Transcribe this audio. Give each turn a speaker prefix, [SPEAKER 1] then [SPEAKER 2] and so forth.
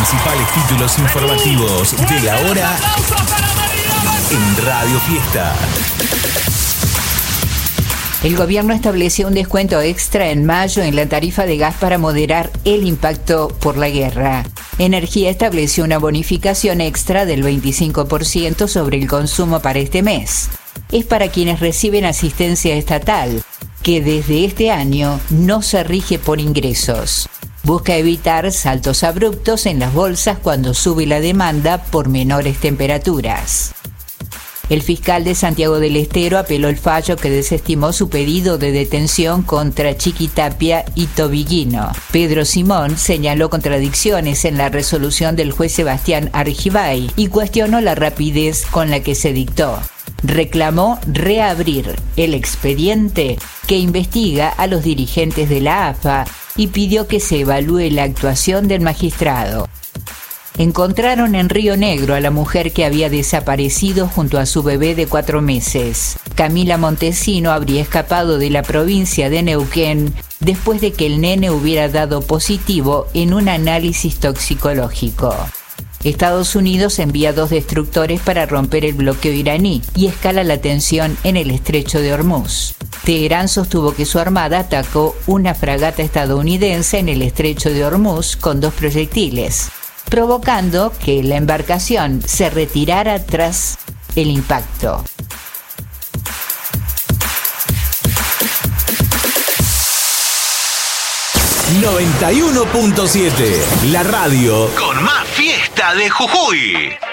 [SPEAKER 1] principales títulos informativos de la hora en Radio Fiesta.
[SPEAKER 2] El gobierno estableció un descuento extra en mayo en la tarifa de gas para moderar el impacto por la guerra. Energía estableció una bonificación extra del 25% sobre el consumo para este mes. Es para quienes reciben asistencia estatal, que desde este año no se rige por ingresos. Busca evitar saltos abruptos en las bolsas cuando sube la demanda por menores temperaturas. El fiscal de Santiago del Estero apeló el fallo que desestimó su pedido de detención contra Chiquitapia y Tobiguino. Pedro Simón señaló contradicciones en la resolución del juez Sebastián Argibay y cuestionó la rapidez con la que se dictó. Reclamó reabrir el expediente que investiga a los dirigentes de la AFA y pidió que se evalúe la actuación del magistrado. Encontraron en Río Negro a la mujer que había desaparecido junto a su bebé de 4 meses. Camila Montesino habría escapado de la provincia de Neuquén después de que el nene hubiera dado positivo en un análisis toxicológico. Estados Unidos envía 2 destructores para romper el bloqueo iraní y escala la tensión en el estrecho de Hormuz. Teherán sostuvo que su armada atacó una fragata estadounidense en el estrecho de Hormuz con 2 proyectiles, provocando que la embarcación se retirara tras el impacto.
[SPEAKER 1] '91.7, la radio con más fiesta de Jujuy.